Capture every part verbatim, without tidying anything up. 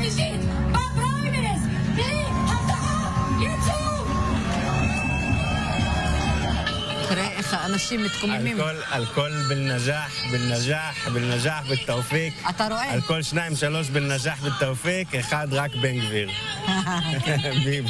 השלישית בפריימריז, בלי הבטחה ייצוג. תראה איך האנשים מתקוממים. על כל, על כל בלנג'ח, בלנג'ח, בלנג'ח בתאופיק. אתה רואה? על כל שניים, שלוש בלנג'ח בתאופיק, אחד רק בן גביר. ביבי.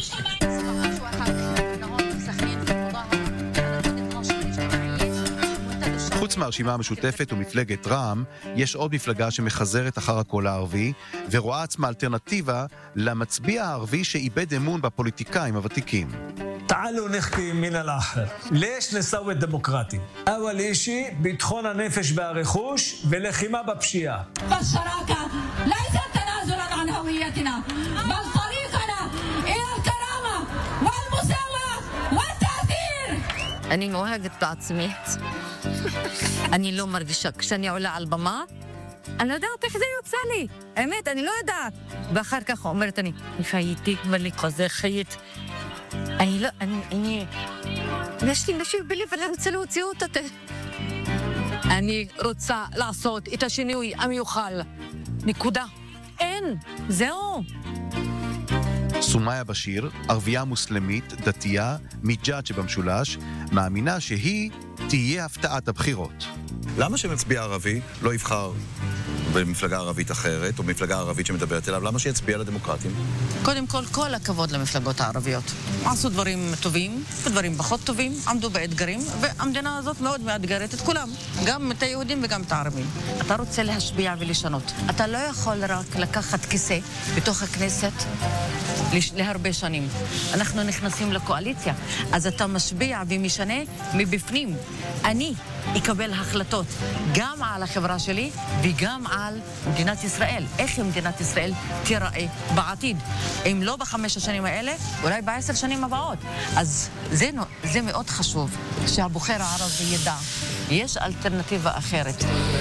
חוץ מהרשימה המשותפת ומפלגת רע"מ, יש עוד מפלגה שמחזרת אחר הקול הערבי, ורואה עצמה אלטרנטיבה למצביע הערבי שאיבד אמון בפוליטיקאים הוותיקים. تعالوا نحكي من الآخر. ليش نسوي الديمقراطي؟ أول إشي بيتخون النفش بالرخوش ולחימה בפשיעה. فالشراكة ليست تنازلا عن هويتنا، بل طريقنا إلى الكرامة والمساواة والتأثير. אני נוהגת בעצמית. אני לא מרגישה, כשאני עולה על במה, אני לא יודעת איך זה יוצא לי. האמת, אני לא יודעת. ואחר כך אומרת אני, חייתי, מלי כזה חיית. אני לא, אני, אני... יש לי נשאיר בלב, אני רוצה להוציא אותה. אני רוצה לעשות את השינוי המיוחל. נקודה. אין, זהו. סומיה בשיר, ערבייה מוסלמית, דתייה, מג'אד שבמשולש, מאמינה שהיא תהיה הפתעת הבחירות. למה שמצביע ערבי לא יבחר במפלגה ערבית אחרת, או במפלגה ערבית שמדברת אליו? למה שיצביע לדמוקרטים? קודם כל, כל הכבוד למפלגות הערביות. עשו דברים טובים, ודברים פחות טובים, עמדו באתגרים, והמדינה הזאת מאוד מאתגרת את כולם, גם את היהודים וגם את הערבים. אתה רוצה להשפיע ולשנות. אתה לא יכול רק לקחת כיסא בתוך הכנסת להרבה שנים. אנחנו נכנסים לקואליציה, אז אתה משפיע ומשנה מבפנים. אני אקבל החלטות גם על החברה שלי וגם על מדינת ישראל. איך מדינת ישראל תיראה בעתיד? אם לא בחמש השנים האלה, אולי בעשר שנים הבאות. אז זה, זה מאוד חשוב שהבוחר הערבי ידע. יש אלטרנטיבה אחרת.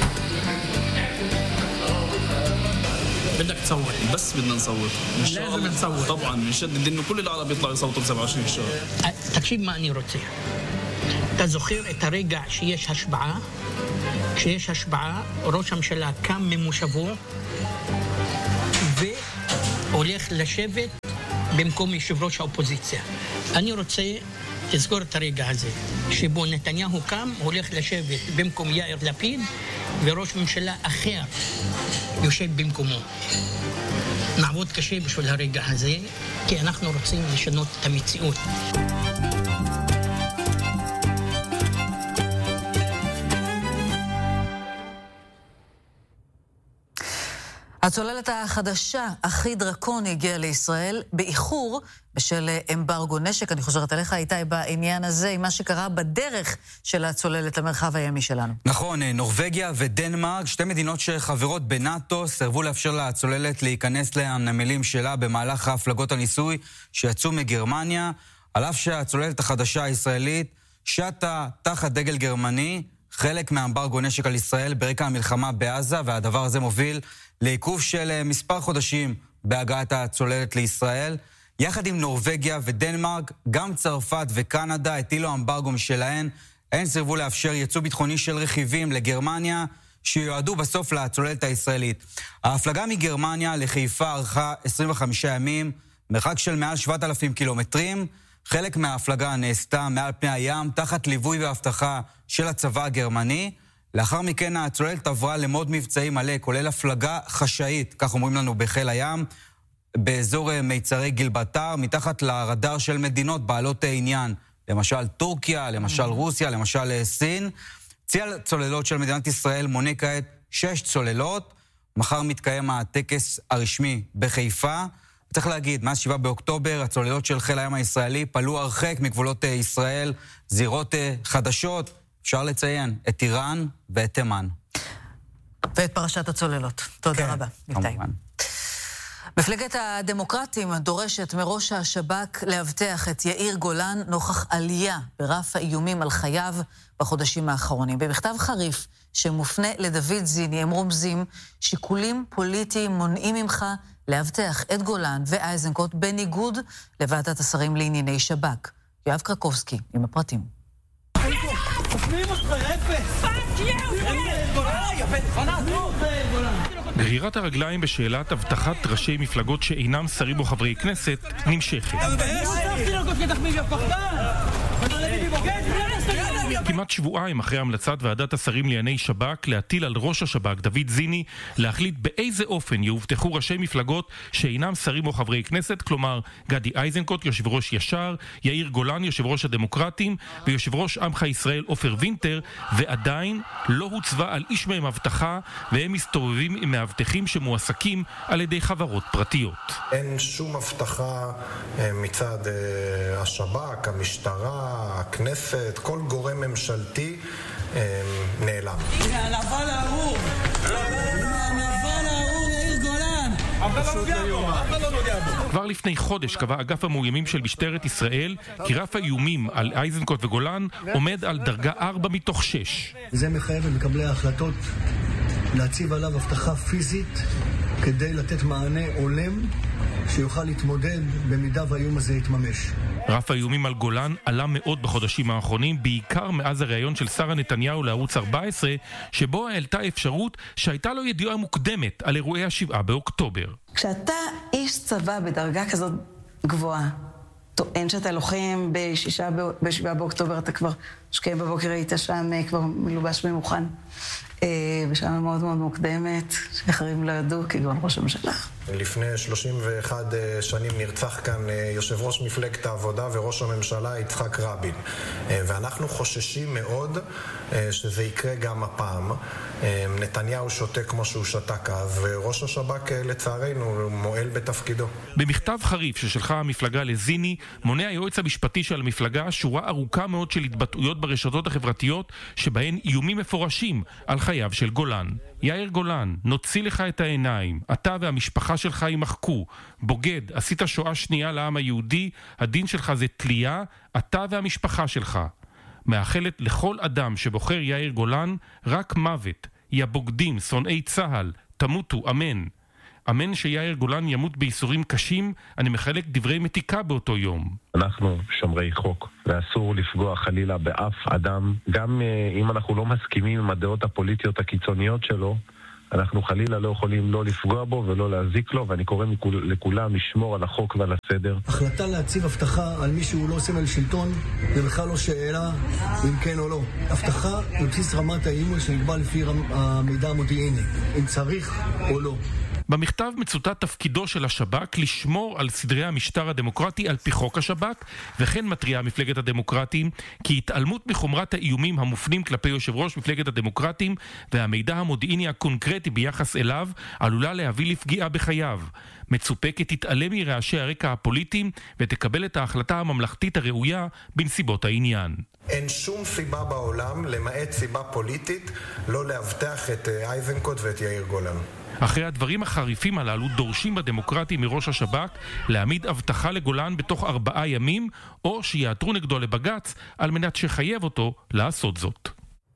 بدك تصوت بس بدنا نصوت ان شاء الله نصوت طبعا نشدد انه كل العرب يطلعوا يصوتوا ب سبعة وعشرين شهر. תקשיב מה אני רוצה. אתה זוכר את הרגע שיש השבעה? כשיש השבעה, ראש הממשלה קם ממושבו והולך לשבת במקום יושב ראש האופוזיציה. אני רוצה תזכור את הרגע הזה, שבו נתניהו קם, הולך לשבת במקום יאיר לפיד, וראש ממשלה אחר יושב במקומו. נעבוד קשה בשביל הרגע הזה, כי אנחנו רוצים לשנות את המציאות. הצוללת החדשה, הכי דרקוני, הגיעה לישראל באיחור בשל אמברגו נשק. אני חוזרת עליך, איתי, בעניין הזה, עם מה שקרה בדרך של הצוללת למרחב הימי שלנו. נכון, נורווגיה ודנמרק, שתי מדינות שחברות בנאטו, סרבו לאפשר לצוללת להיכנס לנמלים שלה במהלך הפלגות הניסוי שיצאו מגרמניה, על אף שהצוללת החדשה הישראלית שטה תחת דגל גרמני, חלק מאמברגו נשק על ישראל ברקע המלחמה בעזה, והדבר הזה מוביל לעיכוב של מספר חודשים בהגעת הצוללת לישראל. יחד עם נורווגיה ודנמרק, גם צרפת וקנדה הטילו אמברגו משלהן. הן סירבו לאפשר ייצוא ביטחוני של רכיבים לגרמניה, שיועדו בסוף לצוללת הישראלית. ההפלגה מגרמניה לחיפה ארכה עשרים וחמישה ימים, מרחק של מעל שבעת אלפים קילומטרים. חלק מההפלגה נעשתה מעל פני הים, תחת ליווי והבטחה של הצבא הגרמני. לאחר מכן הצוללת עברה למוד מבצעי מלא, כולל הפלגה חשאית, כך אומרים לנו בחיל הים, באזור מיצרי גילבטר, מתחת לרדאר של מדינות בעלות עניין, למשל טורקיה, למשל רוסיה, למשל סין. צי הצוללות של מדינת ישראל מונה כעת שש צוללות. מחר מתקיים הטקס הרשמי בחיפה. צריך להגיד, מאז שבעה באוקטובר, הצוללות של חיל הים הישראלי פעלו הרחק מגבולות ישראל, זירות חדשות, אפשר לציין, את איראן ואת תימן. ואת פרשת הצוללות. תודה כן, רבה. כמובן. מפלגת הדמוקרטים דורשת מראש השב"כ להבטח את יאיר גולן נוכח עלייה ברף האיומים על חייו בחודשים האחרונים. במכתב חריף שמופנה לדוד זיני הם רומזים שיקולים פוליטיים מונעים ממך להבטח את גולן ואייזנקוט בניגוד לוועדת השרים לענייני שב"כ. יואב קרקובסקי עם הפרטים. תפנים אותך, אפס! פאק יו! גולן! יא בן פנאט! גולן! גרירת הרגליים בשאלת הבטחת ראשי מפלגות שאינם שרים או חברי כנסת נמשכת. כמעט שבועיים אחרי המלצת ועדת השרים לענייני שב"כ להטיל על ראש השב"כ דוד זיני להחליט באיזה אופן יובטחו ראשי מפלגות שאינם שרים או חברי כנסת, כלומר גדי איזנקוט יושב ראש ישר, יאיר גולן יושב ראש הדמוקרטים ויושב ראש עמך ישראל עופר וינטר, ועדיין לא הוצבה על איש מהם הבטחה, והם מסתובבים עם מאבטחים שמועסקים על ידי חברות פרטיות. אין שום הבטחה מצד השב"כ, המשטרה, הכנסת, כל גורם ממשלתי נעלם. לבוא לארור! לבוא לארור, יאיר גולן! כבר לפני חודש קבע אגף המאוימים של משטרת ישראל כי רף האיומים על איזנקוט וגולן עומד על דרגה ארבע מתוך שש. זה מחייב את מקבלי ההחלטות להציב עליו הבטחה פיזית כדי לתת מענה הולם שיוכל להתמודד במידה והאיום הזה יתממש. רף האיומים על גולן עלה מאוד בחודשים האחרונים, בעיקר מאז הראיון של שרה נתניהו לערוץ ארבע עשרה, שבו העלתה אפשרות שהייתה לו ידיעה מוקדמת על אירועי השבעה באוקטובר. כשאתה איש צבא בדרגה כזאת גבוהה, טוען שאתה לוחם בשישה, בשבעה באוקטובר, אתה כבר שקיים בבוקר, היית שם כבר מלובש ומוכן. בשעה מאוד מאוד מוקדמת, שאחרים לא ידעו, כגון ראש הממשלה. לפני שלושים ואחת שנים נרצח כאן יושב ראש מפלגת העבודה וראש הממשלה יצחק רבין. ואנחנו חוששים מאוד שזה יקרה גם הפעם. נתניהו שותה כמו שהוא שתק אז, וראש השב"כ לצערנו מועל בתפקידו. במכתב חריף ששלחה המפלגה לזיני, מונה היועץ המשפטי של המפלגה שורה ארוכה מאוד של התבטאויות ברשתות החברתיות, שבהן איומים מפורשים על חייו של גולן. יאיר גולן, נוציא לך את העיניים, אתה והמשפחה שלך יימחקו. בוגד, עשית שואה שנייה לעם היהודי, הדין שלך זה תלייה, אתה והמשפחה שלך. מאחלת לכל אדם שבוחר יאיר גולן רק מוות. יא בוגדים, שונאי צהל, תמותו, אמן. אמן שיאיר גולן ימות בייסורים קשים. אני מחלק דברי מתיקה באותו יום. אנחנו שומרי חוק, ואסור לפגוע חלילה באף אדם, גם אם אנחנו לא מסכימים עם הדעות הפוליטיות הקיצוניות שלו, אנחנו חלילה לא יכולים לא לפגוע בו ולא להזיק לו, ואני קורא לכולם לשמור על החוק ועל הסדר. החלטה להציב הבטחה על מי שהוא לא סמל שלטון, זה בכלל לא שאלה אם כן או לא. הבטחה בבסיס רמת האימון שנקבע לפי המידע המודיעיני, אם צריך או לא. במכתב מצוטט תפקידו של השב"כ לשמור על סדרי המשטר הדמוקרטי על פי חוק השב"כ, וכן מטריעה מפלגת הדמוקרטים כי התעלמות מחומרת האיומים המופנים כלפי יושב ראש מפלגת הדמוקרטים והמידע המודיעיני הקונקרטי ביחס אליו עלולה להביא לפגיעה בחייו. מצופה כי תתעלם מרעשי הרקע הפוליטיים ותקבל את ההחלטה הממלכתית הראויה בנסיבות העניין. אין שום סיבה בעולם, למעט סיבה פוליטית, לא להבטח את איזנקוט ואת יאיר גולן. אחרי הדברים החריפים הללו דורשים בדמוקרטים מראש השב"כ להעמיד הבטחה לגולן בתוך ארבעה ימים, או שיעתרו נגדו לבג"ץ על מנת שחייב אותו לעשות זאת.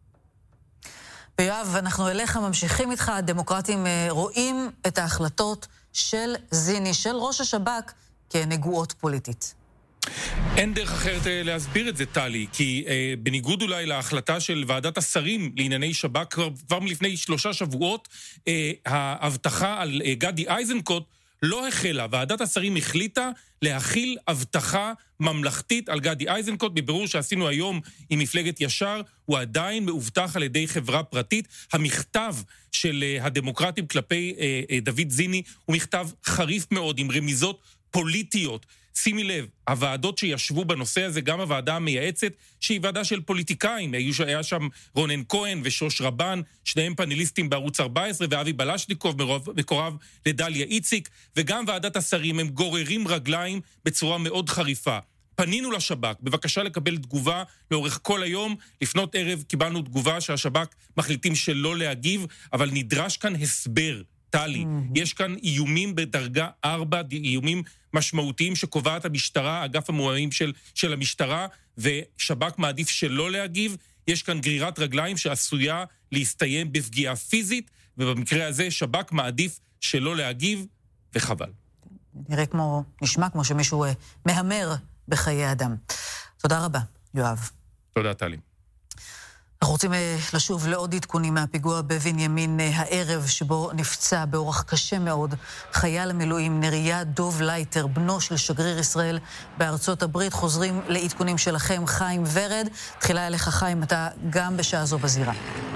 ויואב, אנחנו אליך ממשיכים איתך. הדמוקרטים רואים את ההחלטות של זיני, של ראש השב"כ, כנגועות פוליטית. אין דרך אחרת להסביר את זה, טלי, כי אה, בניגוד אולי להחלטה של ועדת השרים לענייני שב"כ כבר, כבר מלפני שלושה שבועות, אה, ההבטחה על אה, גדי איזנקוט לא החלה. ועדת השרים החליטה להכיל הבטחה ממלכתית על גדי איזנקוט. בבירור שעשינו היום עם מפלגת ישר, הוא עדיין מאובטח על ידי חברה פרטית. המכתב של אה, הדמוקרטים כלפי אה, אה, דוד זיני הוא מכתב חריף מאוד עם רמיזות פוליטיות. שימי לב, הוועדות שישבו בנושא הזה, גם הוועדה המייעצת, שהיא ועדה של פוליטיקאים, היה שם רונן כהן ושוש רבן, שניהם פאנליסטים בערוץ ארבע עשרה, ואבי בלשניקוב, מקורב לדליה איציק, וגם ועדת השרים, הם גוררים רגליים בצורה מאוד חריפה. פנינו לשב"כ, בבקשה לקבל תגובה לאורך כל היום. לפנות ערב קיבלנו תגובה שהשב"כ מחליטים שלא להגיב, אבל נדרש כאן הסבר. טלי, mm-hmm. יש כאן איומים בדרגה ארבע, איומים משמעותיים שקובעת המשטרה, אגף המאוימים של, של המשטרה, ושב"כ מעדיף שלא להגיב. יש כאן גרירת רגליים שעשויה להסתיים בפגיעה פיזית, ובמקרה הזה שב"כ מעדיף שלא להגיב, וחבל. נראה כמו, נשמע כמו שמישהו מהמר בחיי אדם. תודה רבה, יואב. תודה, טלי. אנחנו רוצים לשוב לעוד עדכונים מהפיגוע בבנימין הערב, שבו נפצע באורח קשה מאוד חייל המילואים נריה דוב לייטר, בנו של שגריר ישראל בארצות הברית. חוזרים לעדכונים שלכם, חיים ורד. תחילה אליך חיים, אתה גם בשעה זו בזירה.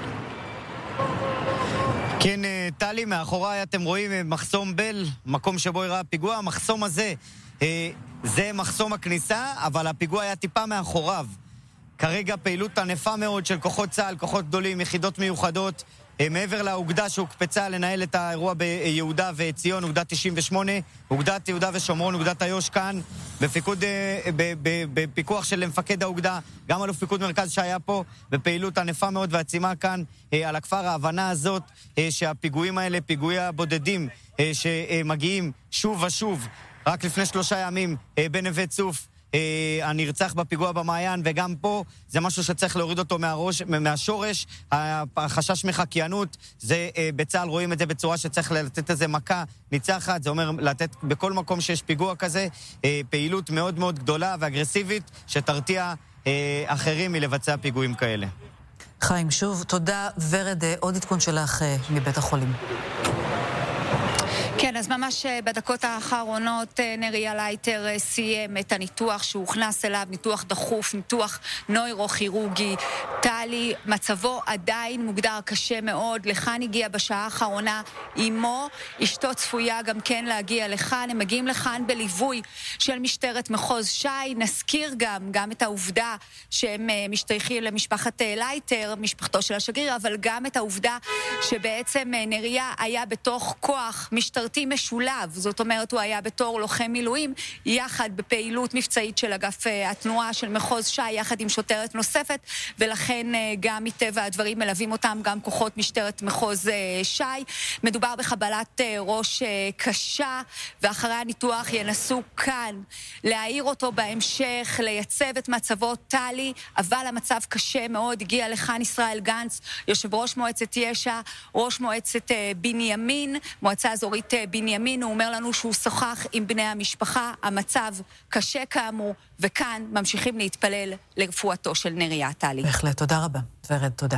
כן, טלי, מאחוריי אתם רואים מחסום בל, מקום שבו אירע הפיגוע. המחסום הזה, זה מחסום הכניסה, אבל הפיגוע היה טיפה מאחוריו. כרגע פעילות ענפה מאוד של כוחות צה"ל, כוחות גדולים, יחידות מיוחדות, מעבר לאוגדה שהוקפצה לנהל את האירוע ביהודה וציון, אוגדה תשעים ושמונה, אוגדת יהודה ושומרון, אוגדת איו"ש כאן, בפיקוד, בפיקוח של מפקד האוגדה, גם אלוף פיקוד מרכז שהיה פה, בפעילות ענפה מאוד ועצימה כאן על הכפר. ההבנה הזאת שהפיגועים האלה, פיגועי הבודדים שמגיעים שוב ושוב, רק לפני שלושה ימים בנווה צוף, הנרצח בפיגוע במעיין, וגם פה זה משהו שצריך להוריד אותו מהראש, מהשורש. החשש מחקיינות, זה בצה"ל רואים את זה בצורה שצריך לתת איזה מכה ניצחת, זה אומר לתת בכל מקום שיש פיגוע כזה פעילות מאוד מאוד גדולה ואגרסיבית שתרתיע אחרים מלבצע פיגועים כאלה. חיים, שוב תודה. ורד, עוד עדכון שלך מבית החולים. כן, אז ממש בדקות האחרונות נריה לייטר סיים את הניתוח שהוכנס אליו, ניתוח דחוף, ניתוח נוירוכירורגי. טלי, מצבו עדיין מוגדר קשה מאוד. לכאן הגיע בשעה האחרונה אמו, אשתו צפויה גם כן להגיע לכאן. הם מגיעים לכאן בליווי של משטרת מחוז שי. נזכיר גם, גם את העובדה שהם משתייכים למשפחת לייטר, משפחתו של השגריר, אבל גם את העובדה שבעצם נריה היה בתוך כוח משטרתי משולב, זאת אומרת הוא היה בתור לוחם מילואים יחד בפעילות מבצעית של אגף התנועה של מחוז שי יחד עם שוטרת נוספת, ולכן גם מטבע הדברים מלווים אותם גם כוחות משטרת מחוז שי. מדובר בחבלת ראש קשה, ואחרי הניתוח ינסו כאן להעיר אותו בהמשך, לייצב את מצבו טלי, אבל המצב קשה מאוד. הגיע לכאן ישראל גנץ, יושב ראש מועצת יש"ע, ראש מועצת בנימין, מועצה אזורית בנימין. הוא אומר לנו שהוא שוחח עם בני המשפחה, המצב קשה כאמור, וכאן ממשיכים להתפלל לרפואתו של נריה. טלי. בהחלט, תודה רבה. ורד, תודה.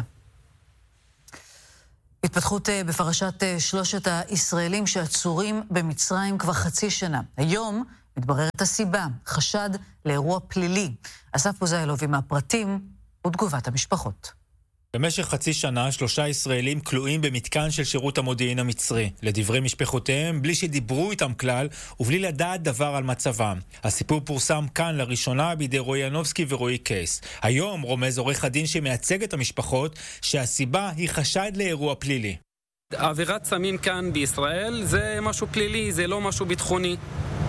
התפתחות בפרשת שלושת הישראלים שעצורים במצרים כבר חצי שנה. היום מתבררת הסיבה, חשד לאירוע פלילי. אסף פוזיילוב עם הפרטים ותגובת המשפחות. במשך חצי שנה שלושה ישראלים כלואים במתקן של שירות המודיעין המצרי. לדברי משפחותיהם, בלי שדיברו איתם כלל ובלי לדעת דבר על מצבם. הסיפור פורסם כאן לראשונה בידי רועי ינובסקי ורועי קייס. היום רומז עורך הדין שמייצג את המשפחות שהסיבה היא חשד לאירוע פלילי. עבירת סמים כאן בישראל זה משהו פלילי, זה לא משהו ביטחוני.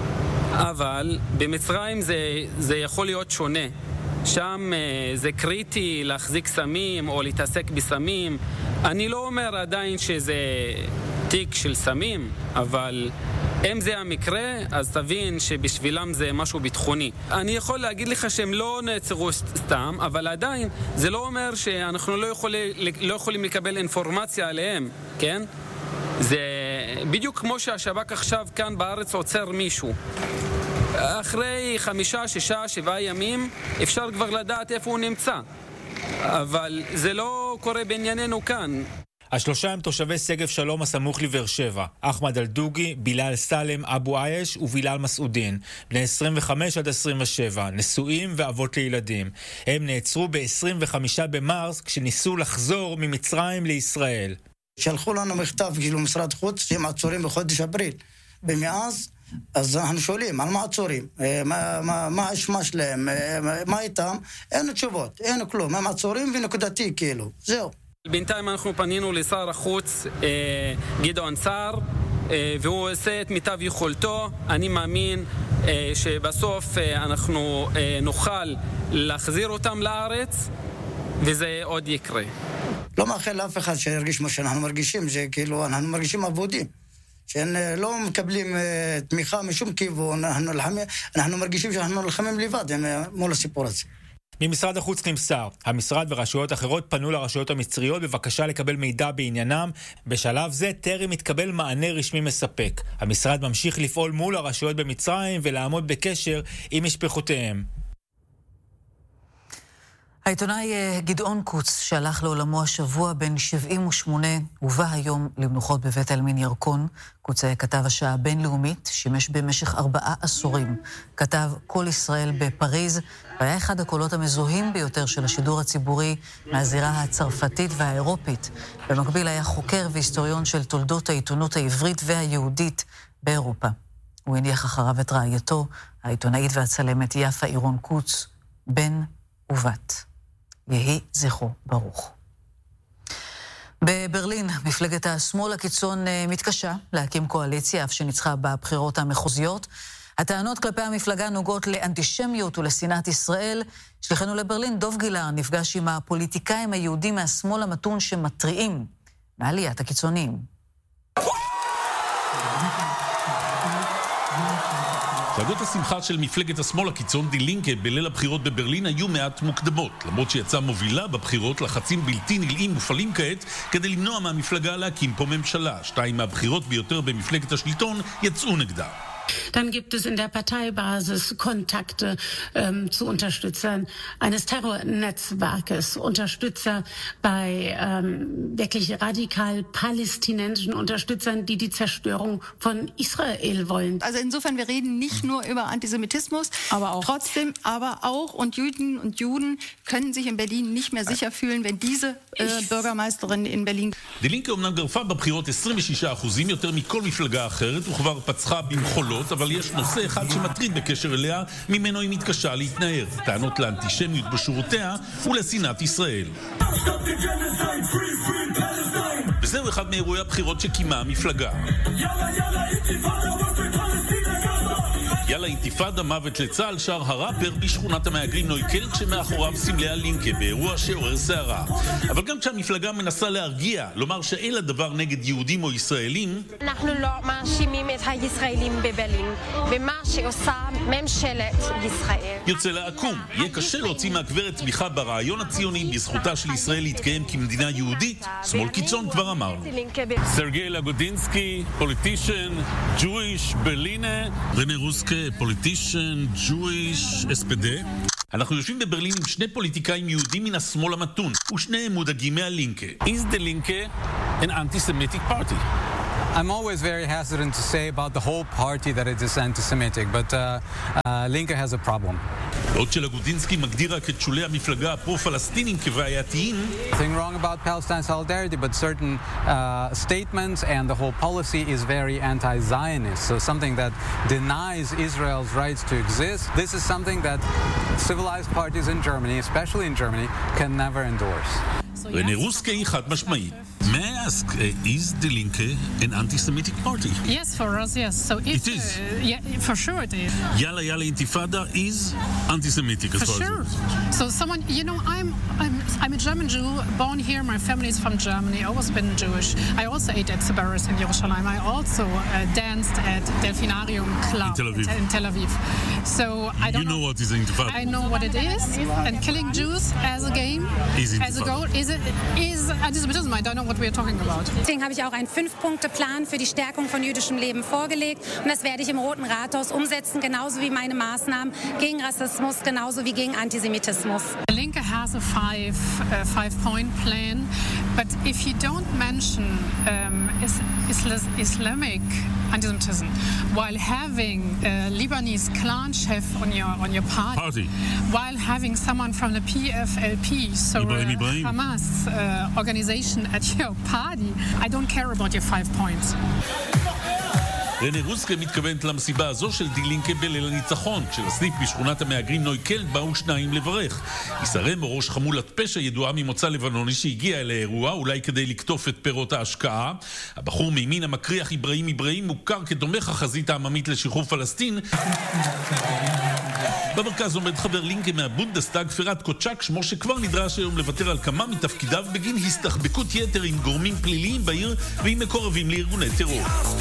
אבל במצרים זה, זה יכול להיות שונה. שם זה קריטי להחזיק סמים או להתעסק בסמים. אני לא אומר עדיין שזה תיק של סמים, אבל אם זה המקרה, אז תבין שבשבילם זה משהו ביטחוני. אני יכול להגיד לך שהם לא נעצרו סתם, אבל עדיין זה לא אומר שאנחנו לא יכולים, לא יכולים לקבל אינפורמציה עליהם, כן? זה בדיוק כמו שהשב"כ עכשיו כאן בארץ עוצר מישהו. אחרי חמישה, שישה, שבעה ימים אפשר כבר לדעת איפה הוא נמצא. אבל זה לא קורה בענייננו כאן. השלושה הם תושבי שגב שלום הסמוך לבאר שבע. אחמד אלדוגי, בילאל סלם, אבו עייש ובילאל מסעודין. בני עשרים וחמש עד עשרים ושבע, נשואים ואבות לילדים. הם נעצרו ב-עשרים וחמישה במרס כשניסו לחזור ממצרים לישראל. שלחו לנו מכתב כאילו משרד חוץ שהם עצורים בחודש אפריל. ומאז אז אנחנו שואלים על מעצורים, מה, מה, מה השמה שלהם, מה איתם, אין תשובות, אין כלום, הם עצורים ונקודתי כאילו, זהו. בינתיים אנחנו פנינו לשר החוץ אה, גדעון סער, אה, והוא עושה את מיטב יכולתו. אני מאמין אה, שבסוף אה, אנחנו אה, נוכל להחזיר אותם לארץ, וזה עוד יקרה. לא מאחל לאף אחד שירגיש מה שאנחנו מרגישים, זה כאילו אנחנו מרגישים עבודים. שהם לא מקבלים uh, תמיכה משום כיוון, אנחנו, אנחנו מרגישים שאנחנו נלחמים לבד מול הסיפור הזה. ממשרד החוץ נמסר, המשרד ורשויות אחרות פנו לרשויות המצריות בבקשה לקבל מידע בעניינם. בשלב זה טרם מתקבל מענה רשמי מספק. המשרד ממשיך לפעול מול הרשויות במצרים ולעמוד בקשר עם משפחותיהם. העיתונאי גדעון קוץ, שהלך לעולמו השבוע בן שבעים ושמונה, הובא היום למנוחות בבית העלמין ירקון. קוץ היה כתב השעה הבינלאומית, שימש במשך ארבעה עשורים. כתב כל ישראל בפריז, והיה אחד הקולות המזוהים ביותר של השידור הציבורי מהזירה הצרפתית והאירופית. במקביל היה חוקר והיסטוריון של תולדות העיתונות העברית והיהודית באירופה. הוא הניח אחריו את רעייתו, העיתונאית והצלמת יפה אירון קוץ, בן ובת. יהי זכרו ברוך. בברלין, מפלגת השמאל הקיצון מתקשה להקים קואליציה, אף שניצחה בבחירות המחוזיות. הטענות כלפי המפלגה נוגעות לאנטישמיות ולשנאת ישראל. שליחנו לברלין, דוב גילר, נפגש עם הפוליטיקאים היהודים מהשמאל המתון שמטריעים מעליית הקיצוניים. דאגות השמחה של מפלגת השמאל הקיצון די לינקה בליל הבחירות בברלין היו מעט מוקדמות, למרות שיצאה מובילה בבחירות, לחצים בלתי נלאים מופעלים כעת כדי למנוע מהמפלגה להקים פה ממשלה. שתיים מהבחירות ביותר במפלגת השלטון יצאו נגדה. Dann gibt es in der Parteibasis Kontakte ähm, zu Unterstützern eines Terrornetzwerkes, Unterstützer bei ähm, wirklich radikal palästinensischen Unterstützern, die die Zerstörung von Israel wollen. Also insofern, wir reden nicht nur über Antisemitismus, aber auch. Trotzdem, aber auch und Juden und Juden können sich in Berlin nicht mehr sicher fühlen, wenn diese äh, Bürgermeisterin in Berlin... די לינקה אומנם גרפה בבחירות עשרים ושש אחוז יותר מכל מפלגה אחרת, וכבר פצחה במחולות, אבל יש נושא אחד שמטריד בקשר אליה, ממנו היא מתקשה להתנער. טענות לאנטישמיות בשורותיה ולשנאת ישראל. וזהו אחד מאירועי הבחירות שקיימה המפלגה. יאללה אינתיפאדה מוות לצה"ל, שר הראפר בשכונת המהגרים נויקל, כשמאחוריו סמלי הלינקה, באירוע שעורר סערה. אבל גם כשהמפלגה מנסה להרגיע, לומר שאין לה דבר נגד יהודים או ישראלים, אנחנו לא מאשימים את הישראלים בברלין במה שעושה ממשלת ישראל. יוצא לעקום. יהיה קשה להוציא מהגברת תמיכה ברעיון הציוני בזכותה של ישראל להתקיים כמדינה יהודית. שמאל קיצון כבר אמרנו. סרגי לגודינסקי, פוליטישן, ג'ויש, ברלינה, רנה רוסקה, פוליטישן, ג'ויש, אספדה. אנחנו יושבים בברלין עם שני פוליטיקאים יהודים מן השמאל המתון, ושניהם מודאגים מהלינקה. Is the Linke an anti-Semitic party? I'm always very hesitant to say about the whole party that it is anti-Semitic, but uh, uh, Linke has a problem. בעוד שלגודינסקי מגדיר רק את שולי המפלגה הפרו-פלסטינים כבעייתיים. Nothing wrong about Palestine solidarity, but certain uh, statements and the whole policy is very anti-Zionist. So something that denies Israel's rights to exist. This is something that civilized parties in Germany, especially in Germany, can never endorse. רנה רוסקה היא חד משמעית. May I ask, uh, is the Linke an anti-Semitic party? Yes, for us, yes. So it is. Uh, yeah, for sure it is. Yalla Yalla Intifada is anti-Semitic as for far sure. as it is. So someone, you know, I'm, I'm I'm a German Jew, born here. My family is from Germany. Always been Jewish. I also ate at Sbarus in Jerusalem. I also uh, danced at Delfinarium Club in Tel Aviv. In Tel Aviv. So I don't you know, know what is Intifada. I know what it is, and killing Jews as a game, is as a goal, is it is antisemitism. I don't know what we are talking about. Deswegen habe ich auch einen Fünf-Punkte-Plan für die Stärkung von jüdischem Leben vorgelegt. Und das werde ich im Roten Rathaus umsetzen, genauso wie meine Maßnahmen gegen Rassismus, genauso wie gegen Antisemitismus. The Linke has a five, uh, five-point plan, but if you don't mention um, is, Isla- Islamic antisemitism while having a Lebanese clan chef on your on your party, party. while having someone from the P F L P, so Ibrahim, uh, Ibrahim. Hamas uh, organization at your party, I don't care about your five points. רנה רוסקה מתכוונת למסיבה הזו של די לינקה בליל הניצחון, כשלסניף בשכונת המהגרים נויקל באו שניים לברך. יסרם או ראש חמולת פשע ידועה ממוצא לבנוני שהגיע אל האירוע, אולי כדי לקטוף את פירות ההשקעה. הבחור מימין המקריח איברהים איברהים מוכר כתומך החזית העממית לשחרור פלסטין. במרכז עומד חבר לינקה מהבונדסטאג פרט קוצ'ק, שמו שכבר נדרש היום לוותר על כמה מתפקידיו בגין הסתחבקות יתר עם גורמים פליליים בעיר ועם מקורבים לארגוני טרור.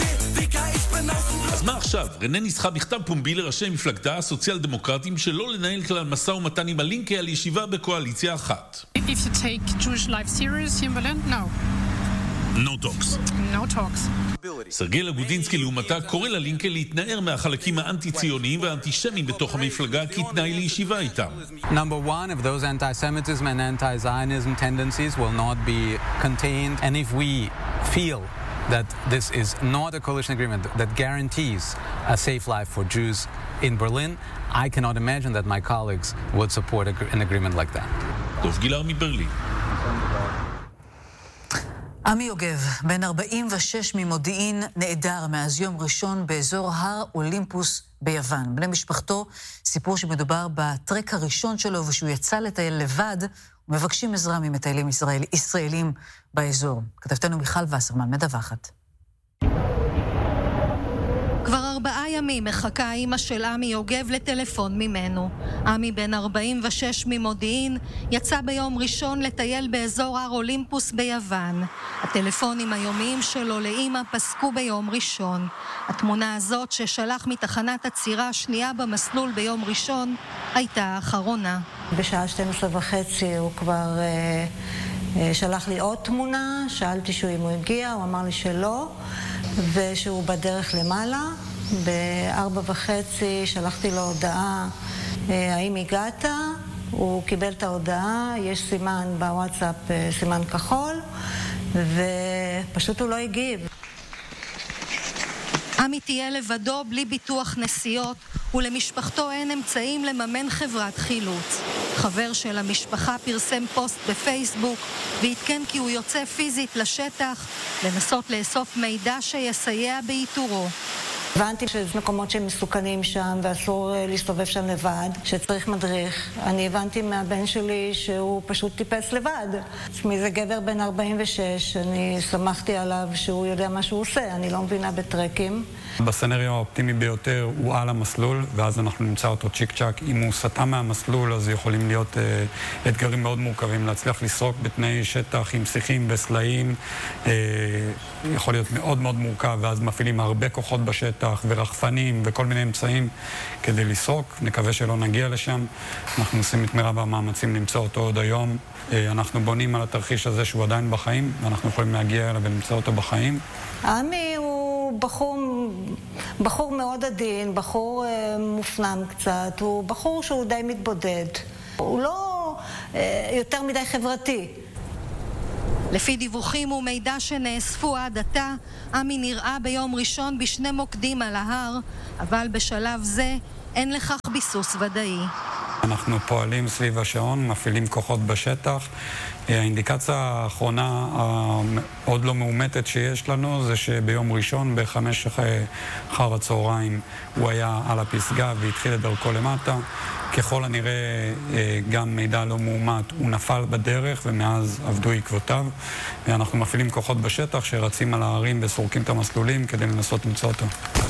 אז מה עכשיו? רנה ניסחה בכתב פומבי לראשי מפלגתה הסוציאל דמוקרטים שלא לנהל כלל מסע ומתן עם הלינקה על ישיבה בקואליציה אחת. If you take Jewish life serious here in Berlin, no. No talks. No talks. סרגי לגודינסקי לעומתה קורא ללינקה להתנער מהחלקים האנטי-ציוניים והאנטישמיים בתוך המפלגה כתנאי לישיבה איתם. Number one, if those anti-Semitism and anti-Zionism tendencies will not be contained, and if we feel that this is not a coalition agreement that guarantees a safe life for Jews in Berlin, I cannot imagine that my colleagues would support an agreement like that. דוב גילר מברלין. עמי יוגב, בן ארבעים ושש ממודיעין, נעדר מאז יום ראשון באזור הר אולימפוס ביוון. בני משפחתו סיפור שמדובר בטרק הראשון שלו ושהוא יצא לטייל לבד, ומבקשים עזרה ממטיילים ישראל, ישראלים באזור. כתבתנו מיכל וסרמן מדווחת. כבר ארבעה ימים מחכה אמא של עמי יוגב לטלפון ממנו. עמי בן ארבעים ושש ממודיעין יצא ביום ראשון לטייל באזור הר אולימפוס ביוון. הטלפונים היומיים שלו לאמא פסקו ביום ראשון. התמונה הזאת ששלח מתחנת הצירה השנייה במסלול ביום ראשון הייתה האחרונה. בשעה שתים עשרה וחצי הוא כבר אה, אה, שלח לי עוד תמונה, שאלתי שהוא אם הוא הגיע, הוא אמר לי שלא, ושהוא בדרך למעלה. בארבע וחצי שלחתי לו הודעה, האם הגעת? הוא קיבל את ההודעה, יש סימן בוואטסאפ, סימן כחול, ופשוט הוא לא הגיב. עמי תהיה לבדו בלי ביטוח נסיעות, ולמשפחתו אין אמצעים לממן חברת חילוץ. חבר של המשפחה פרסם פוסט בפייסבוק, והתקן כי הוא יוצא פיזית לשטח, לנסות לאסוף מידע שיסייע באיתורו. הבנתי שיש מקומות שהם מסוכנים שם ואסור להסתובב שם לבד, שצריך מדריך. אני הבנתי מהבן שלי שהוא פשוט טיפס לבד. עצמי זה גבר בן ארבעים ושש, אני שמחתי עליו שהוא יודע מה שהוא עושה, אני לא מבינה בטרקים. בסצנריו האופטימי ביותר הוא על המסלול, ואז אנחנו נמצא אותו צ'יק צ'ק. אם הוא סטה מהמסלול, אז יכולים להיות אה, אתגרים מאוד מורכבים, להצליח לסרוק בתנאי שטח עם שיחים וסלעים, אה, יכול להיות מאוד מאוד מורכב, ואז מפעילים הרבה כוחות בשטח ורחפנים וכל מיני אמצעים כדי לסרוק. נקווה שלא נגיע לשם. אנחנו עושים את מרב המאמצים למצוא אותו עוד היום. אה, אנחנו בונים על התרחיש הזה שהוא עדיין בחיים, ואנחנו יכולים להגיע אליו ולמצוא אותו בחיים. עמי הוא בחור, בחור מאוד עדין, בחור אה, מופנם קצת, הוא בחור שהוא די מתבודד. הוא לא אה, יותר מדי חברתי. לפי דיווחים ומידע שנאספו עד עתה, עמי נראה ביום ראשון בשני מוקדים על ההר, אבל בשלב זה אין לכך ביסוס ודאי. אנחנו פועלים סביב השעון, מפעילים כוחות בשטח. האינדיקציה האחרונה העוד לא מאומתת שיש לנו זה שביום ראשון בחמש אחר הצהריים הוא היה על הפסגה והתחיל את דרכו למטה. ככל הנראה גם מידע לא מאומת, הוא נפל בדרך ומאז עבדו עקבותיו. אנחנו מפעילים כוחות בשטח שרצים על הערים וסורקים את המסלולים כדי לנסות למצוא אותו.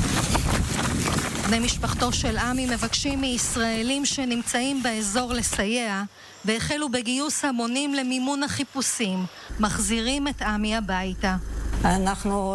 בני משפחתו של עמי מבקשים מישראלים שנמצאים באזור לסייע, והחלו בגיוס המונים למימון החיפושים, מחזירים את עמי הביתה. אנחנו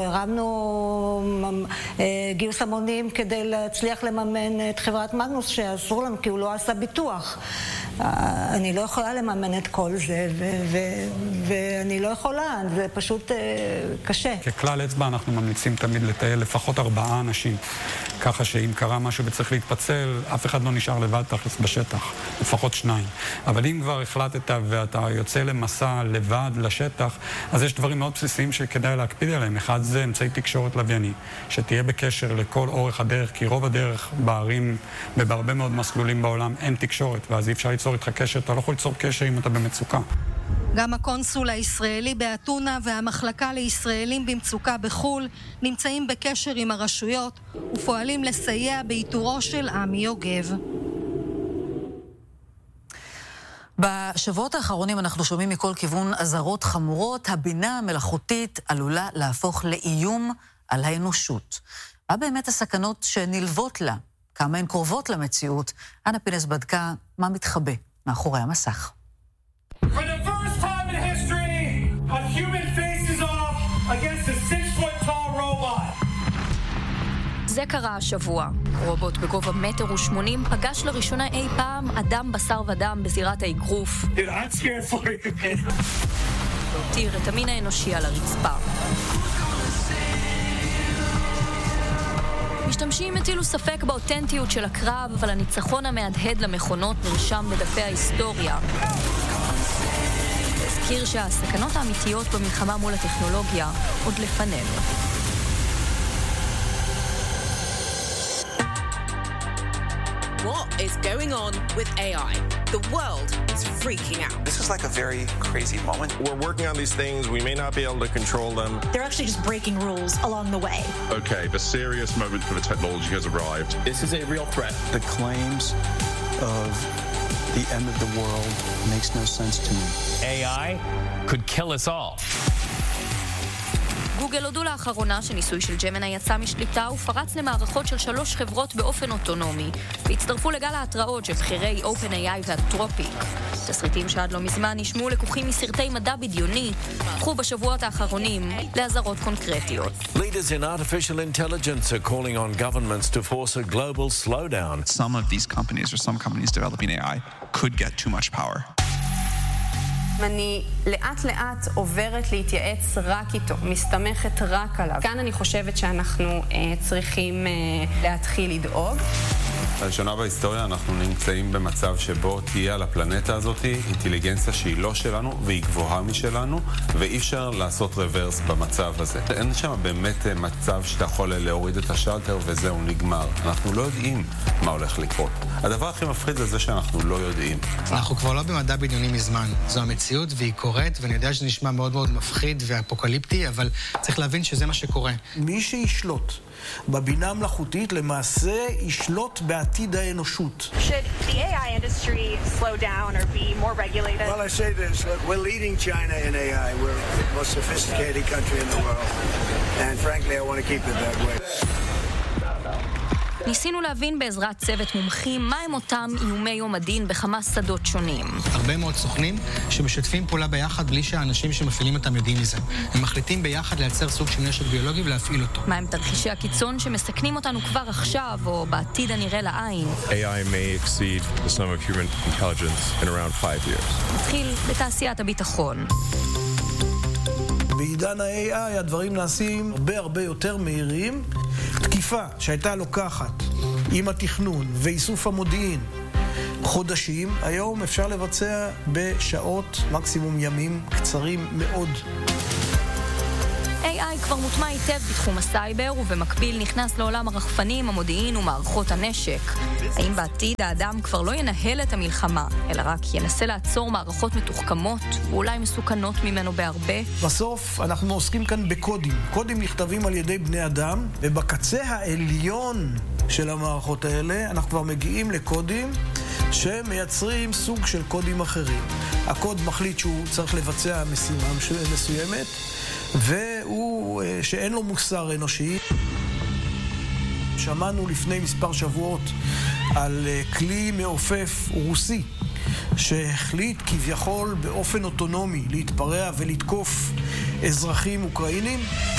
הרמנו גיוס המונים כדי להצליח לממן את חברת מגנוס שאסור לנו כי הוא לא עשה ביטוח. אני לא יכולה לממן את כל זה, ואני לא יכולה, זה פשוט קשה. ככלל אצבע אנחנו ממליצים תמיד לטייל לפחות ארבעה אנשים, ככה שאם קרה משהו וצריך להתפצל, אף אחד לא נשאר לבד תכלס בשטח, לפחות שניים. אבל אם כבר החלטת ואתה יוצא למסע לבד לשטח, אז יש דברים מאוד בסיסיים שכדאי להקפיד עליהם. אחד זה אמצעי תקשורת לווייני, שתהיה בקשר לכל אורך הדרך, כי רוב הדרך בערים ובהרבה מאוד מסלולים בעולם אין תקשורת, ואז אי אפשר ליצור איתך קשר, אתה לא יכול ליצור קשר אם אתה במצוקה. גם הקונסול הישראלי באתונה והמחלקה לישראלים במצוקה בחול נמצאים בקשר עם הרשויות ופועלים לסייע באיתורו של עמי יוגב. בשבועות האחרונים אנחנו שומעים מכל כיוון אזהרות חמורות. הבינה המלאכותית עלולה להפוך לאיום על האנושות. מה באמת הסכנות שנלוות לה? כמה הן קרובות למציאות? אנה פינס בדקה מה מתחבא מאחורי המסך. For the first time in history, a human faces off against a six-foot tall robot. זה קרה השבוע. רובוט בגובה מטר ושמונים פגש לראשונה אי פעם אדם בשר ודם בזירת האגרוף. Dude, I'm scared for you. והותיר את המין האנושי על הרצפה. משתמשים הטילו ספק באותנטיות של הקרב, אבל הניצחון המהדהד למכונות נרשם בדפי ההיסטוריה. הזכיר שהסכנות האמיתיות במלחמה מול הטכנולוגיה עוד לפנינו. What is going on with A I? The world is freaking out. This is like a very crazy moment. We're working on these things. We may not be able to control them. They're actually just breaking rules along the way. Okay, the serious moment for the technology has arrived. This is a real threat. The claims of the end of the world makes no sense to me. A I could kill us all. גוגל הודו לאחרונה שניסוי של ג'מיני יצא משליטה ופרץ למערכות של שלוש חברות באופן אוטונומי, והצטרפו לגל ההתראות של בחירי OpenAI ואנתרופיק. תסריטים שעד לא מזמן נשמעו לקוחים מסרטי מדע בדיוני, הפכו בשבועות האחרונים להזהרות קונקרטיות. Leaders in artificial intelligence are calling on governments to force a global slowdown. Some of these companies or some companies developing A I could get too much power. אני לאט לאט עוברת להתייעץ רק איתו, מסתמכת רק עליו. כאן אני חושבת שאנחנו אה, צריכים אה, להתחיל לדאוג. לראשונה בהיסטוריה אנחנו נמצאים במצב שבו תהיה על הפלנטה הזאת אינטליגנציה שהיא לא שלנו והיא גבוהה משלנו, ואי אפשר לעשות רוורס במצב הזה. אין שם באמת מצב שאתה יכול להוריד את השלטר וזהו נגמר. אנחנו לא יודעים מה הולך לקרות. הדבר הכי מפחיד זה זה שאנחנו לא יודעים. אנחנו כבר לא במדע בדיוני מזמן. זו המציאות והיא קורית, ואני יודע שזה נשמע מאוד מאוד מפחיד ואפוקליפטי, אבל צריך להבין שזה מה שקורה. מי שישלוט בבינה המלאכותית למעשה ישלוט בעתיד האנושות. Should the A I industry slow down or be more regulated? Well, I say this, look, we're leading China in A I. We're the most sophisticated country in the world. And frankly, I want to keep it that way. ניסינו להבין בעזרת צוות מומחים מהם אותם איומי יום הדין בכמה שדות שונים. הרבה מאוד סוכנים שמשתפים פעולה ביחד בלי שהאנשים שמפעילים אותם יודעים מזה. הם מחליטים ביחד לייצר סוג של נשק ביולוגי ולהפעיל אותו. מהם תרחישי הקיצון שמסכנים אותנו כבר עכשיו או בעתיד הנראה לעין? A I may exceed the sum of human intelligence in around five years. נתחיל בתעשיית הביטחון. בעידן ה-A I הדברים נעשים הרבה הרבה יותר מהירים. תקיפה שהייתה לוקחת עם התכנון ואיסוף המודיעין חודשים, היום אפשר לבצע בשעות, מקסימום ימים קצרים מאוד. A I כבר מוטמע היטב בתחום הסייבר, ובמקביל נכנס לעולם הרחפנים, המודיעין ומערכות הנשק. האם בעתיד האדם כבר לא ינהל את המלחמה, אלא רק ינסה לעצור מערכות מתוחכמות, ואולי מסוכנות ממנו בהרבה? בסוף אנחנו עוסקים כאן בקודים. קודים נכתבים על ידי בני אדם, ובקצה העליון של המערכות האלה אנחנו כבר מגיעים לקודים שמייצרים סוג של קודים אחרים. הקוד מחליט שהוא צריך לבצע משימה מסוימת, והוא שאין לו מוסר אנושי. שמענו לפני מספר שבועות על כלי מעופף רוסי שהחליט כביכול באופן אוטונומי להתפרע ולתקוף אזרחים אוקראינים.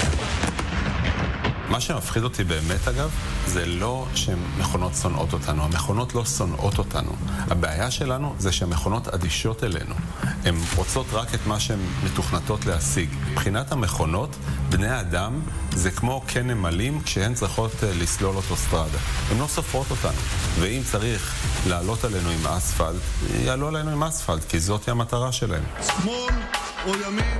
מה שמפחיד אותי באמת, אגב, זה לא שמכונות שונאות אותנו. המכונות לא שונאות אותנו. הבעיה שלנו זה שהמכונות אדישות אלינו. הן רוצות רק את מה שהן מתוכנתות להשיג. מבחינת המכונות, בני האדם זה כמו כן נמלים כשהן צריכות לסלול אוטוסטרדה. הן לא סופרות אותנו. ואם צריך לעלות עלינו עם אספלט, יעלו עלינו עם אספלט, כי זאת היא המטרה שלהם. שמאל או ימין.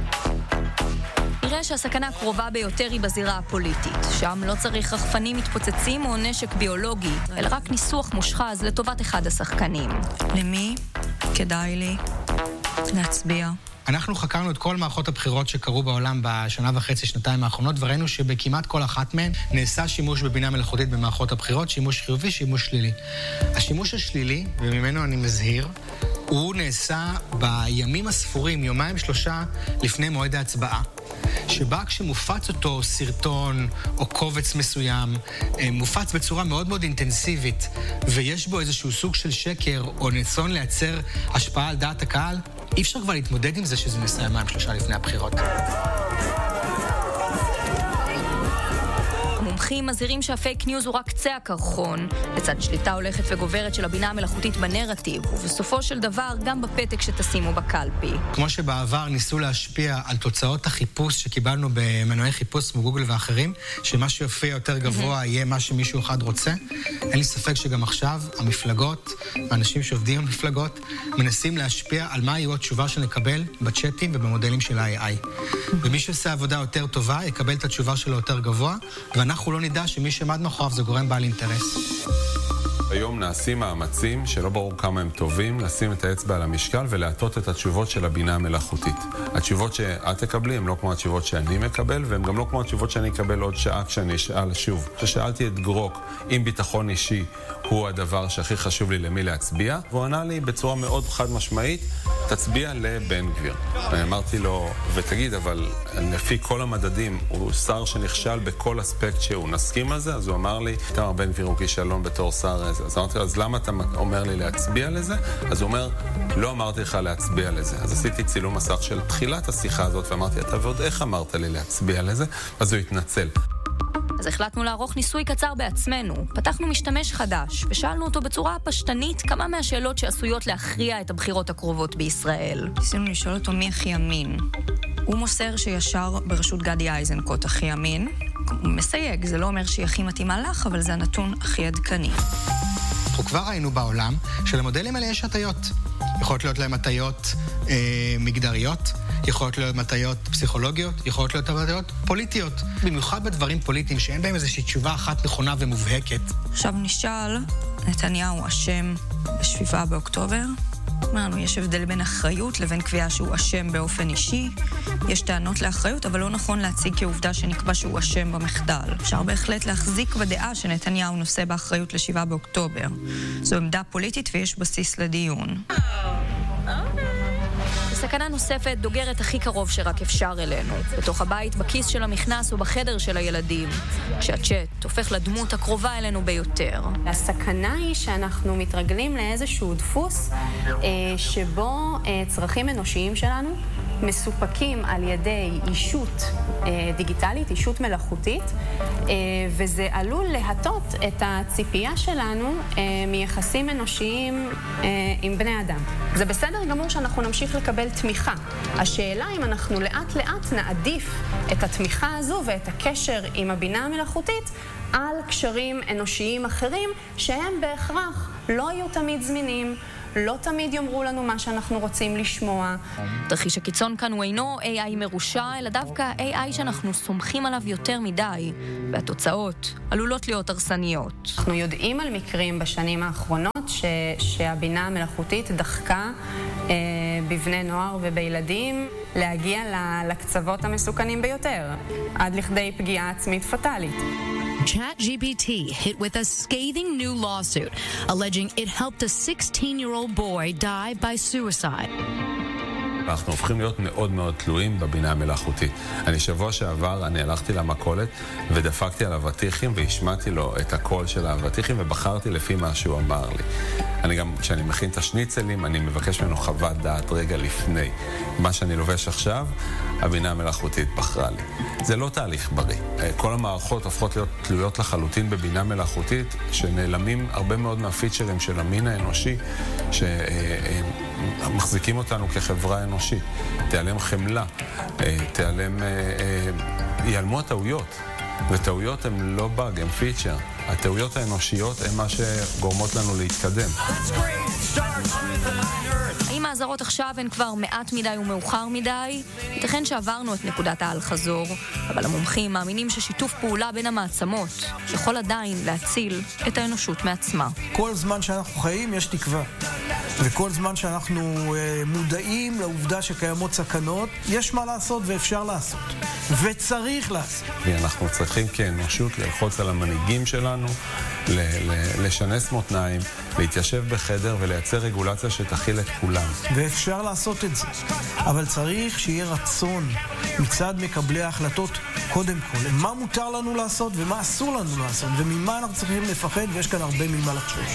נראה שהסכנה הקרובה ביותר היא בזירה הפוליטית. שם לא צריך רחפנים מתפוצצים או נשק ביולוגי, אלא רק ניסוח מושחז לטובת אחד השחקנים. למי כדאי לי להצביע? אנחנו חקרנו את כל מערכות הבחירות שקרו בעולם בשנה וחצי, שנתיים האחרונות, וראינו שבכמעט כל אחת מהן נעשה שימוש בבינה מלאכותית במערכות הבחירות, שימוש חיובי, שימוש שלילי. השימוש השלילי, וממנו אני מזהיר, הוא נעשה בימים הספורים, יומיים שלושה לפני מועד ההצבעה, שבה כשמופץ אותו סרטון או קובץ מסוים, מופץ בצורה מאוד מאוד אינטנסיבית, ויש בו איזשהו סוג של שקר או ניסיון לייצר השפעה על דעת הקהל, אי אפשר כבר להתמודד עם זה שזה נעשה יומיים שלושה לפני הבחירות. המומחים מזהירים שהפייק ניוז הוא רק קצה הקרחון, לצד שליטה הולכת וגוברת של הבינה המלאכותית בנרטיב, ובסופו של דבר גם בפתק שתשימו בקלפי. כמו שבעבר ניסו להשפיע על תוצאות החיפוש שקיבלנו במנועי חיפוש מגוגל ואחרים, שמה שיופיע יותר גבוה יהיה מה שמישהו אחד רוצה, אין לי ספק שגם עכשיו המפלגות, האנשים שעובדים במפלגות, מנסים להשפיע על מה יהיו התשובה שנקבל בצ'אטים ובמודלים של ה-איי איי. ומי שעושה עבודה יותר טובה יקבל את התשובה שלו יותר גבוה, ואנחנו לא נדע שמי שעמד מאחוריו זה גורם בעל אינטרס. היום נעשים מאמצים שלא ברור כמה הם טובים, לשים את האצבע על המשקל ולהטות את התשובות של הבינה המלאכותית. התשובות שאת תקבלי הן לא כמו התשובות שאני מקבל, והן גם לא כמו התשובות שאני אקבל עוד שעה כשאני אשאל שוב. כששאלתי את גרוק אם ביטחון אישי הוא הדבר שהכי חשוב לי למי להצביע, והוא ענה לי בצורה מאוד חד משמעית, תצביע לבן גביר. ואני אמרתי לו, ותגיד, אבל לפי כל המדדים, הוא שר שנכשל בכל אספקט שהוא, נסכים על זה? אז הוא אמר לי, איתמר בן גביר הוא כישלון בתור שר. אז אמרתי לו, אז למה אתה אומר לי להצביע לזה? אז הוא אומר, לא אמרתי לך להצביע לזה. אז עשיתי צילום מסך של תחילת השיחה הזאת, ואמרתי, אתה ועוד איך אמרת לי להצביע לזה? אז הוא התנצל. אז החלטנו לערוך ניסוי קצר בעצמנו. פתחנו משתמש חדש, ושאלנו אותו בצורה פשטנית כמה מהשאלות שעשויות להכריע את הבחירות הקרובות בישראל. ניסינו לשאול אותו מי הכי אמין. הוא מוסר שישר בראשות גדי איזנקוט הכי אמין. הוא מסייג, זה לא אומר שהיא הכי מתאימה לך, אבל זה הנתון הכי עדכני. אנחנו כבר ראינו בעולם שלמודלים האלה יש הטיות. יכולות להיות להם הטיות אה, מגדריות, יכולות להיות הטיות פסיכולוגיות, יכולות להיות הטיות פוליטיות. במיוחד בדברים פוליטיים שאין בהם איזושהי תשובה אחת נכונה ומובהקת. עכשיו נשאל, נתניהו אשם בשבעה באוקטובר? אמרנו, יש הבדל בין אחריות לבין קביעה שהוא אשם באופן אישי. יש טענות לאחריות, אבל לא נכון להציג כעובדה שנקבע שהוא אשם במחדל. אפשר בהחלט להחזיק בדעה שנתניהו נושא באחריות לשבעה באוקטובר. זו עמדה פוליטית ויש בסיס לדיון. סכנה נוספת דוגרת הכי קרוב שרק אפשר אלינו, בתוך הבית, בכיס של המכנס או בחדר של הילדים, כשהצ'אט הופך לדמות הקרובה אלינו ביותר. הסכנה היא שאנחנו מתרגלים לאיזשהו דפוס אה, שבו אה, צרכים אנושיים שלנו מסופקים על ידי אישות אה, דיגיטלית, אישות מלאכותית, אה, וזה עלול להטות את הציפייה שלנו אה, מיחסים אנושיים אה, עם בני אדם. זה בסדר גמור שאנחנו נמשיך לקבל תמיכה. השאלה אם אנחנו לאט לאט נעדיף את התמיכה הזו ואת הקשר עם הבינה המלאכותית על קשרים אנושיים אחרים שהם בהכרח לא יהיו תמיד זמינים, לא תמיד יאמרו לנו מה שאנחנו רוצים לשמוע. תרחיש הקיצון כאן הוא אינו איי איי מרושע, אלא דווקא איי איי שאנחנו סומכים עליו יותר מדי, והתוצאות עלולות להיות הרסניות. אנחנו יודעים על מקרים בשנים האחרונות ש... שהבינה המלאכותית דחקה אה, בבני נוער ובילדים להגיע לקצוות המסוכנים ביותר, עד לכדי פגיעה עצמית פטלית. ChatGPT hit with a scathing new lawsuit alleging it helped a sixteen-year-old boy die by suicide. אנחנו הופכים להיות מאוד מאוד תלויים בבינה המלאכותית. אני שבוע שעבר, אני הלכתי למכולת ודפקתי על אבטיחים והשמעתי לו את הקול של האבטיחים ובחרתי לפי מה שהוא אמר לי. אני גם, כשאני מכין את השניצלים, אני מבקש ממנו חוות דעת רגע לפני. מה שאני לובש עכשיו, הבינה המלאכותית בחרה לי. זה לא תהליך בריא. כל המערכות הופכות להיות תלויות לחלוטין בבינה מלאכותית, שנעלמים הרבה מאוד מהפיצ'רים של המין האנושי, שמחזיקים אותנו כחברה אנושית. תיעלם חמלה, תיעלם, ייעלמו הטעויות. וטעויות הן לא באג, הן פיצ'ר. הטעויות האנושיות הן מה שגורמות לנו להתקדם. האם האזהרות עכשיו הן כבר מעט מדי ומאוחר מדי? ייתכן שעברנו את נקודת האל-חזור, אבל המומחים מאמינים ששיתוף פעולה בין המעצמות יכול עדיין להציל את האנושות מעצמה. כל זמן שאנחנו חיים יש תקווה. וכל זמן שאנחנו מודעים לעובדה שקיימות סכנות, יש מה לעשות ואפשר לעשות. וצריך לעשות. אנחנו צריכים כאנושות ללחוץ על המנהיגים שלנו, לשנס מותניים, להתיישב בחדר ולייצר רגולציה שתכיל את כולם. ואפשר לעשות את זה. אבל צריך שיהיה רצון מצד מקבלי ההחלטות קודם כל. מה מותר לנו לעשות ומה אסור לנו לעשות, וממה אנחנו צריכים לפחד, ויש כאן הרבה ממה לחשוש.